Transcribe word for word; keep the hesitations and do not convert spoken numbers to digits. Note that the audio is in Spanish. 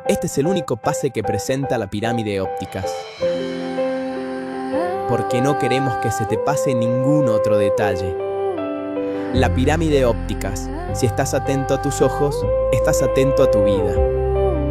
Este es el único pase que presenta la pirámide ópticas, porque no queremos que se te pase ningún otro detalle. La pirámide ópticas, si estás atento a tus ojos, estás atento a tu vida.